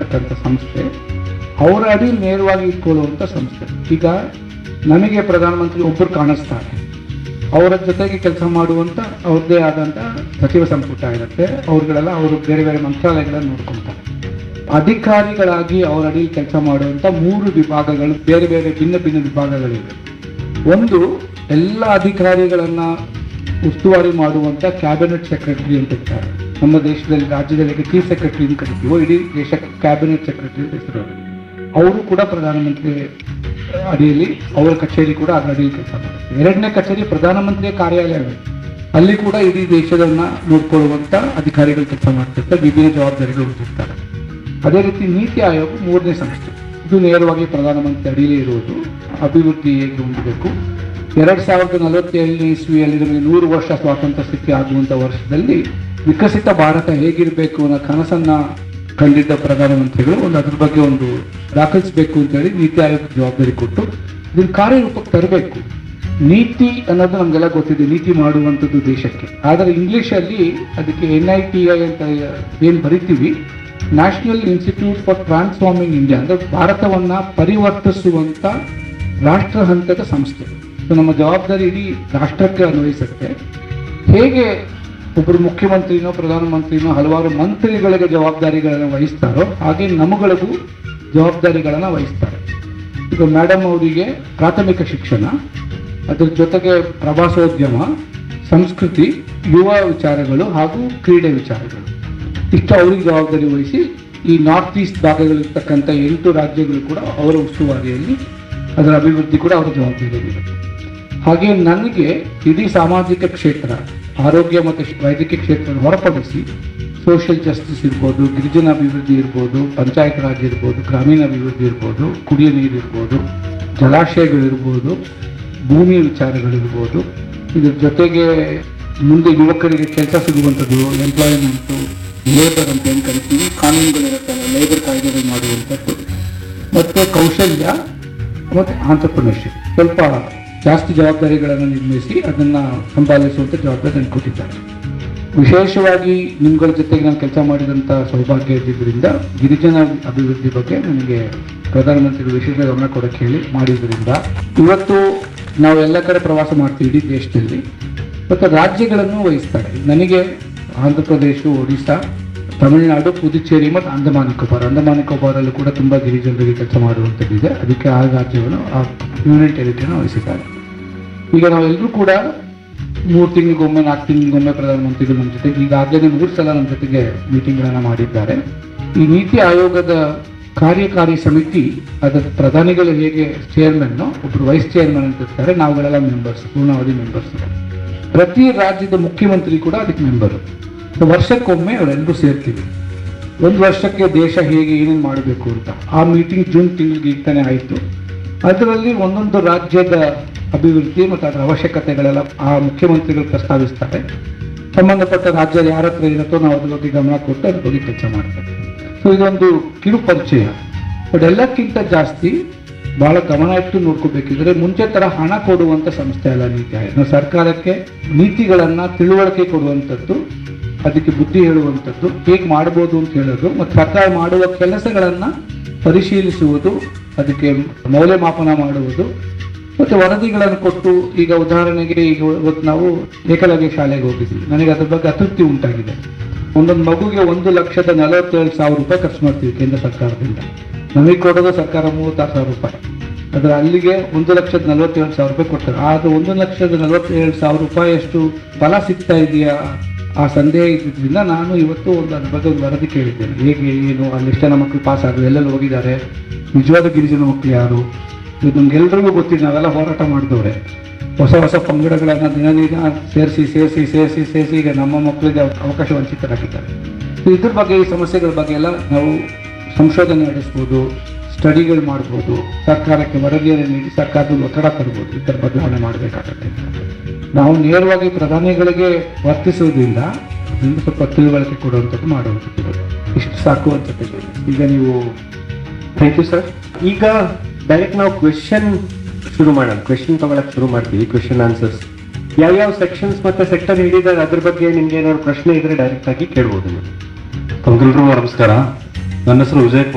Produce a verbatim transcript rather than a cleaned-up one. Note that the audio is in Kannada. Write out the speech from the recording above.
ಇರ್ತಕ್ಕಂಥ ಸಂಸ್ಥೆ, ಅವರ ಅಡಿ ನೇರವಾಗಿ ಇಟ್ಕೊಳ್ಳುವಂಥ ಸಂಸ್ಥೆ. ಈಗ ನನಗೆ ಪ್ರಧಾನಮಂತ್ರಿ ಒಬ್ಬರು ಕಾಣಿಸ್ತಾರೆ, ಅವರ ಜೊತೆಗೆ ಕೆಲಸ ಮಾಡುವಂಥ ಅವ್ರದ್ದೇ ಆದಂಥ ಸಚಿವ ಸಂಪುಟ ಇರುತ್ತೆ, ಅವ್ರುಗಳೆಲ್ಲ ಅವರು ಬೇರೆ ಬೇರೆ ಮಂತ್ರಾಲಯಗಳನ್ನು ನೋಡ್ಕೊಳ್ತಾರೆ. ಅಧಿಕಾರಿಗಳಾಗಿ ಅವರ ಅಡಿ ಕೆಲಸ ಮಾಡುವಂಥ ಮೂರು ವಿಭಾಗಗಳು, ಬೇರೆ ಬೇರೆ ಭಿನ್ನ ಭಿನ್ನ ವಿಭಾಗಗಳಿವೆ. ಒಂದು, ಎಲ್ಲ ಅಧಿಕಾರಿಗಳನ್ನ ಉಸ್ತುವಾರಿ ಮಾಡುವಂಥ ಕ್ಯಾಬಿನೆಟ್ ಸೆಕ್ರೆಟರಿ ಅಂತ ಇರ್ತಾರೆ. ನಮ್ಮ ದೇಶದಲ್ಲಿ ರಾಜ್ಯದಲ್ಲಿ ಚೀಫ್ ಸೆಕ್ರೆಟರಿ ಅಂತ ಕರಿತೀವೋ, ಇಡೀ ದೇಶಕ್ಕೆ ಕ್ಯಾಬಿನೆಟ್ ಸೆಕ್ರೆಟರಿ ಅಂತ ಹೆಸರು. ಅವರು ಕೂಡ ಪ್ರಧಾನಮಂತ್ರಿ ಅಡಿಯಲ್ಲಿ, ಅವರ ಕಚೇರಿ ಕೂಡ ಅದರ ಅಡಿಯಲ್ಲಿ ಕೆಲಸ ಮಾಡುತ್ತೆ. ಎರಡನೇ ಕಚೇರಿ ಪ್ರಧಾನಮಂತ್ರಿಯ ಕಾರ್ಯಾಲಯಗಳು, ಅಲ್ಲಿ ಕೂಡ ಇಡೀ ದೇಶದನ್ನ ನೋಡ್ಕೊಳ್ಳುವಂಥ ಅಧಿಕಾರಿಗಳು ಕೆಲಸ ಮಾಡ್ತಿರ್ತಾರೆ, ವಿಭಿನ್ನ ಜವಾಬ್ದಾರಿಗಳು ಹೊಂದಿರ್ತಾರೆ. ಅದೇ ರೀತಿ ನೀತಿ ಆಯೋಗ ಮೂರನೇ ಸಂಸ್ಥೆ, ಇದು ನೇರವಾಗಿ ಪ್ರಧಾನಮಂತ್ರಿ ಅಡಿಯಲ್ಲಿ ಇರುವುದು. ಅಭಿವೃದ್ಧಿ ಹೇಗೆ ಹೊಂದಬೇಕು, ಎರಡ್ ಸಾವಿರದ ನಲವತ್ತೇಳನೇ ಇಸ್ವಿಯಲ್ಲಿ ನಮಗೆ ನೂರು ವರ್ಷ ಸ್ವಾತಂತ್ರ್ಯ ಸ್ಥಿತಿ ಆಗುವಂಥ ವರ್ಷದಲ್ಲಿ ವಿಕಸಿತ ಭಾರತ ಹೇಗಿರಬೇಕು ಅನ್ನೋ ಕನಸನ್ನ ಕಂಡಿದ್ದ ಪ್ರಧಾನಮಂತ್ರಿಗಳು ಒಂದು ಅದ್ರ ಬಗ್ಗೆ ಒಂದು ದಾಖಲಿಸಬೇಕು ಅಂತೇಳಿ ನೀತಿ ಆಯೋಗಕ್ಕೆ ಜವಾಬ್ದಾರಿ ಕೊಟ್ಟು ಇದನ್ನು ಕಾರ್ಯರೂಪಕ್ಕೆ ತರಬೇಕು. ನೀತಿ ಅನ್ನೋದು ನಮಗೆಲ್ಲ ಗೊತ್ತಿದೆ, ನೀತಿ ಮಾಡುವಂಥದ್ದು ದೇಶಕ್ಕೆ. ಆದರೆ ಇಂಗ್ಲಿಷಲ್ಲಿ ಅದಕ್ಕೆ ಎನ್ ಐ ಟಿ ಐ ಅಂತ ಏನು ಬರಿತೀವಿ, national institute for transforming India, ಅಂದರೆ ಭಾರತವನ್ನ ಪರಿವರ್ತಿಸುವಂಥ ರಾಷ್ಟ್ರ ಹಂತದ ಸಂಸ್ಥೆ. ಸೊ ನಮ್ಮ ಜವಾಬ್ದಾರಿ ಇಡೀ ರಾಷ್ಟ್ರಕ್ಕೆ ಅನ್ವಯಿಸುತ್ತೆ. ಹೇಗೆ ಒಬ್ಬರು ಮುಖ್ಯಮಂತ್ರಿನೋ ಪ್ರಧಾನಮಂತ್ರಿನೋ ಹಲವಾರು ಮಂತ್ರಿಗಳಿಗೆ ಜವಾಬ್ದಾರಿಗಳನ್ನು ವಹಿಸ್ತಾರೋ, ಹಾಗೆ ನಮಗಳಿಗೂ ಜವಾಬ್ದಾರಿಗಳನ್ನು ವಹಿಸ್ತಾರೆ. ಈಗ ಮೇಡಮ್ ಅವರಿಗೆ ಪ್ರಾಥಮಿಕ ಶಿಕ್ಷಣ, ಅದರ ಜೊತೆಗೆ ಪ್ರವಾಸೋದ್ಯಮ, ಸಂಸ್ಕೃತಿ, ಯುವ ವಿಚಾರಗಳು ಹಾಗೂ ಕ್ರೀಡೆ ವಿಚಾರಗಳು, ಇಷ್ಟು ಅವ್ರಿಗೆ ಜವಾಬ್ದಾರಿ ವಹಿಸಿ ಈ ನಾರ್ತ್ ಈಸ್ಟ್ ಭಾಗಗಳಿರ್ತಕ್ಕಂಥ ಎಂಟು ರಾಜ್ಯಗಳು ಕೂಡ ಅವರ ಉಸ್ತುವಾರಿಯಲ್ಲಿ, ಅದರ ಅಭಿವೃದ್ಧಿ ಕೂಡ ಅವರ ಜವಾಬ್ದಾರಿಯಲ್ಲಿರುತ್ತೆ. ಹಾಗೆ ನನಗೆ ಇಡೀ ಸಾಮಾಜಿಕ ಕ್ಷೇತ್ರ, ಆರೋಗ್ಯ ಮತ್ತು ವೈದ್ಯಕೀಯ ಕ್ಷೇತ್ರ ಹೊರಪಡಿಸಿ ಸೋಷಿಯಲ್ ಜಸ್ಟಿಸ್ ಇರ್ಬೋದು, ಗಿರಿಜನ ಅಭಿವೃದ್ಧಿ ಇರ್ಬೋದು, ಪಂಚಾಯತ್ ರಾಜ್ ಇರ್ಬೋದು, ಗ್ರಾಮೀಣ ಅಭಿವೃದ್ಧಿ ಇರ್ಬೋದು, ಕುಡಿಯ ನೀರು ಇರ್ಬೋದು, ಜಲಾಶಯಗಳಿರ್ಬೋದು, ಭೂಮಿ ವಿಚಾರಗಳಿರ್ಬೋದು, ಇದ್ರ ಜೊತೆಗೆ ಮುಂದೆ ಯುವಕರಿಗೆ ಕೆಲಸ ಸಿಗುವಂಥದ್ದು, ಎಂಪ್ಲಾಯ್ಮೆಂಟು, ಲೇಬರ್ ಅಂತ ಏನು ಕರಿತೀವಿ, ಕಾನೂನುಗಳಿರುತ್ತಲ್ಲ, ಲೇಬರ್ ಕಾಯ್ದೆಗಳು ಮಾಡುವಂಥದ್ದು, ಮತ್ತು ಕೌಶಲ್ಯ ಮತ್ತು ಆಂಟ್ರಪ್ರಿನರ್ಶಿಪ್, ಸ್ವಲ್ಪ ಜಾಸ್ತಿ ಜವಾಬ್ದಾರಿಗಳನ್ನು ನಿರ್ಮಿಸಿ ಅದನ್ನು ಸಂಪಾದಿಸುವಂಥ ಜವಾಬ್ದಾರಿ ನನಗೆ ಕೊಟ್ಟಿದ್ದಾರೆ. ವಿಶೇಷವಾಗಿ ನಿಮ್ಗಳ ಜೊತೆಗೆ ನಾನು ಕೆಲಸ ಮಾಡಿದಂಥ ಸೌಭಾಗ್ಯ ಇದ್ದಿದ್ದರಿಂದ ಗಿರಿಜನ ಅಭಿವೃದ್ಧಿ ಬಗ್ಗೆ ನನಗೆ ಪ್ರಧಾನಮಂತ್ರಿಗಳು ವಿಶೇಷ ಗಮನ ಕೊಡೋಕ್ಕೆ ಹೇಳಿ ಮಾಡಿದ್ದರಿಂದ ಇವತ್ತು ನಾವು ಎಲ್ಲ ಕಡೆ ಪ್ರವಾಸ ಮಾಡ್ತೀವಿ ಇಡೀ ದೇಶದಲ್ಲಿ, ಮತ್ತು ರಾಜ್ಯಗಳನ್ನು ವಹಿಸ್ತಾರೆ. ನನಗೆ ಆಂಧ್ರ ಪ್ರದೇಶ, ಒಡಿಶಾ, ತಮಿಳುನಾಡು, ಪುದುಚೇರಿ ಮತ್ತು ಅಂಡಮಾನ್ ನಿಕೋಬಾರ್, ಅಂಡಮಾನ್ ನಿಕೋಬಾರಲ್ಲೂ ಕೂಡ ತುಂಬ ಗಿರಿಜನರಿಗೆ ಕೆಲಸ ಮಾಡುವಂಥದ್ದಿದೆ. ಅದಕ್ಕೆ ಆ ರಾಜ್ಯವನ್ನು ಆ ಯೂನಿಯನ್ ಟೆರಿಟರಿನ ವಹಿಸಿದ್ದಾರೆ. ಈಗ ನಾವೆಲ್ಲರೂ ಕೂಡ ಮೂರು ತಿಂಗಳಿಗೊಮ್ಮೆ ನಾಲ್ಕು ತಿಂಗಳಿಗೊಮ್ಮೆ ಪ್ರಧಾನಮಂತ್ರಿಗಳು ನಮ್ಮ ಜೊತೆಗೆ ಈಗಾಗಲೇ ಮೂರು ಸಲ ನಮ್ಮ ಜೊತೆಗೆ ಮೀಟಿಂಗ್ಗಳನ್ನು ಮಾಡಿದ್ದಾರೆ. ಈ ನೀತಿ ಆಯೋಗದ ಕಾರ್ಯಕಾರಿ ಸಮಿತಿ, ಅದರ ಪ್ರಧಾನಿಗಳು ಹೇಗೆ ಚೇರ್ಮನ್ನು, ಒಬ್ಬರು ವೈಸ್ ಚೇರ್ಮನ್ ಅಂತ ಇರ್ತಾರೆ, ನಾವುಗಳೆಲ್ಲ ಮೆಂಬರ್ಸ್, ಪೂರ್ಣಾವಧಿ ಮೆಂಬರ್ಸ್. ಪ್ರತಿ ರಾಜ್ಯದ ಮುಖ್ಯಮಂತ್ರಿ ಕೂಡ ಅದಕ್ಕೆ ಮೆಂಬರು. ವರ್ಷಕ್ಕೊಮ್ಮೆ ಅವರೆಲ್ಲರೂ ಸೇರ್ತೀವಿ. ಒಂದು ವರ್ಷಕ್ಕೆ ದೇಶ ಹೇಗೆ ಏನೇನು ಮಾಡಬೇಕು ಅಂತ ಆ ಮೀಟಿಂಗ್ ಜೂನ್ ತಿಂಗಳಿಗೆ ಈಗ ತಾನೇ ಆಯಿತು. ಅದರಲ್ಲಿ ಒಂದೊಂದು ರಾಜ್ಯದ ಅಭಿವೃದ್ಧಿ ಮತ್ತು ಅದರ ಅವಶ್ಯಕತೆಗಳೆಲ್ಲ ಆ ಮುಖ್ಯಮಂತ್ರಿಗಳು ಪ್ರಸ್ತಾವಿಸ್ತಾರೆ. ಸಂಬಂಧಪಟ್ಟ ರಾಜ್ಯದ ಯಾರ ಹತ್ರ ಇರುತ್ತೋ ನಾವು ಅದ್ರ ಬಗ್ಗೆ ಗಮನ ಕೊಟ್ಟು ಅದ್ರ ಬಗ್ಗೆ ಕೆಲಸ ಮಾಡ್ತೇವೆ. ಸೊ ಇದೊಂದು ಕಿರು ಪರಿಚಯ. ಬಟ್ ಎಲ್ಲಕ್ಕಿಂತ ಜಾಸ್ತಿ ಬಹಳ ಗಮನ ಇಟ್ಟು ನೋಡ್ಕೋಬೇಕಿದ್ರೆ ಮುಂಚೆ ತರ ಹಣ ಕೊಡುವಂತ ಸಂಸ್ಥೆ ಅಲ್ಲ ನೀತಿ ಆಯೋಗ. ಸರ್ಕಾರಕ್ಕೆ ನೀತಿಗಳನ್ನ ತಿಳುವಳಿಕೆ ಕೊಡುವಂಥದ್ದು, ಅದಕ್ಕೆ ಬುದ್ಧಿ ಹೇಳುವಂಥದ್ದು, ಹೇಗೆ ಮಾಡ್ಬೋದು ಅಂತ ಹೇಳೋದು, ಮತ್ತು ಸರ್ಕಾರ ಮಾಡುವ ಕೆಲಸಗಳನ್ನ ಪರಿಶೀಲಿಸುವುದು, ಅದಕ್ಕೆ ಮೌಲ್ಯಮಾಪನ ಮಾಡುವುದು, ಮತ್ತು ವರದಿಗಳನ್ನು ಕೊಟ್ಟು. ಈಗ ಉದಾಹರಣೆಗೆ ಈಗ ಇವತ್ತು ನಾವು ಏಕಲವ್ಯ ಶಾಲೆಗೆ ಹೋಗಿದ್ವಿ, ನನಗೆ ಅದ್ರ ಬಗ್ಗೆ ಅತೃಪ್ತಿ ಉಂಟಾಗಿದೆ. ಒಂದೊಂದು ಮಗುಗೆ ಒಂದು ಲಕ್ಷದ ನಲವತ್ತೇಳು ಸಾವಿರ ರೂಪಾಯಿ ಖರ್ಚು ಮಾಡ್ತೀವಿ ಕೇಂದ್ರ ಸರ್ಕಾರದಿಂದ. ನಮಗೆ ಕೊಡೋದು ಸರ್ಕಾರ ಮೂವತ್ತಾರು ಸಾವಿರ ರೂಪಾಯಿ, ಅದರ ಅಲ್ಲಿಗೆ ಒಂದು ಲಕ್ಷದ ನಲವತ್ತೇಳು ಸಾವಿರ ರೂಪಾಯಿ ಕೊಡ್ತಾರೆ. ಆದ್ರೆ ಒಂದು ಲಕ್ಷದ ನಲವತ್ತೇಳು ಸಾವಿರ ರೂಪಾಯಿ ಅಷ್ಟು ಫಲ ಸಿಗ್ತಾ ಇದೆಯಾ ಆ ಸಂದೇಹ ಇದ್ದಿದ್ದರಿಂದ ನಾನು ಇವತ್ತು ಒಂದು ಅದ್ರ ಬಗ್ಗೆ ಒಂದು ವರದಿ ಕೇಳಿದ್ದೇನೆ. ಹೇಗೆ ಏನು, ಅಲ್ಲಿ ಎಷ್ಟು ಜನ ಮಕ್ಕಳು ಪಾಸ್ ಆದ್ರು, ಎಲ್ಲೆಲ್ಲಿ ಹೋಗಿದ್ದಾರೆ, ನಿಜವಾದ ಗಿರಿಜನ ಮಕ್ಕಳು ಯಾರು, ಇದು ನಮ್ಗೆಲ್ರಿಗೂ ಗೊತ್ತಿದೆ. ನಾವೆಲ್ಲ ಹೋರಾಟ ಮಾಡಿದವ್ರೆ. ಹೊಸ ಹೊಸ ಪಂಗಡಗಳನ್ನ ದಿನ ದಿನ ಸೇರಿಸಿ ಸೇರಿಸಿ ಸೇರಿಸಿ ಸೇರಿಸಿ ಈಗ ನಮ್ಮ ಮಕ್ಕಳಿಗೆ ಅವಕಾಶ ವಂಚಿತರಾಗಿದ್ದಾರೆ. ಇದ್ರ ಬಗ್ಗೆ, ಈ ಸಮಸ್ಯೆಗಳ ಬಗ್ಗೆ ಎಲ್ಲ ನಾವು ಸಂಶೋಧನೆ ನಡೆಸ್ಬೋದು, ಸ್ಟಡಿಗಳು ಮಾಡ್ಬೋದು, ಸರ್ಕಾರಕ್ಕೆ ವರದಿಯನ್ನು ನೀಡಿ ಸರ್ಕಾರದ ಒತ್ತಡ ತರ್ಬೋದು, ಈ ಥರ ಬದಲಾವಣೆ ಮಾಡಬೇಕಾಗತ್ತೆ. ನಾವು ನೇರವಾಗಿ ಪ್ರಧಾನಿಗಳಿಗೆ ವರ್ತಿಸುವುದರಿಂದ ಅದರಿಂದ ಸ್ವಲ್ಪ ತಿಳುವಳಿಕೆ ಕೊಡುವಂಥದ್ದು ಮಾಡುವಂಥದ್ದು, ಇಷ್ಟು ಸಾಕು ಅನ್ಸುತ್ತೆ. ಈಗ ನೀವು ಥ್ಯಾಂಕ್ ಯು ಸರ್. ಈಗ ಡೈರೆಕ್ಟ್ ನಾವು ಕ್ವೆಶನ್ ಶುರು ಮಾಡೋಣ. ಕ್ವೆಶನ್ ತಗೊಳಕ್ ಶುರು ಮಾಡ್ತೀವಿ. ಕ್ವೆಶನ್ ಆನ್ಸರ್ಸ್ ಯಾವ್ಯಾವ ಸೆಕ್ಷನ್ಸ್ ಮತ್ತೆ ಸೆಕ್ಟರ್ ಹೇಳಿದ್ದಾರೆ ಅದ್ರ ಬಗ್ಗೆ ನಿಮ್ಗೆ ಏನಾದ್ರು ಪ್ರಶ್ನೆ ಇದ್ರೆ ಡೈರೆಕ್ಟ್ ಆಗಿ ಕೇಳ್ಬೋದು. ತಮ್ಗೆಲ್ರಿಗೂ ನಮಸ್ಕಾರ. ನನ್ನ ಹೆಸರು ವಿಜಯ್.